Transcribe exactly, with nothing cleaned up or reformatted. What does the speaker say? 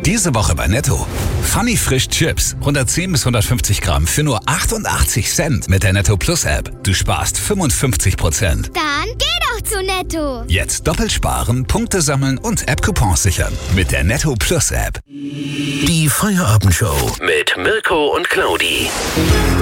Diese Woche bei Netto. Funny Frisch Chips. hundertzehn bis hundertfünfzig Gramm für nur achtundachtzig Cent mit der Netto Plus App. Du sparst fünfundfünfzig Prozent. Dann geh doch zu Netto. Jetzt doppelt sparen, Punkte sammeln und App-Coupons sichern. Mit der Netto Plus App. Die Feierabendshow mit Mirko und Claudi.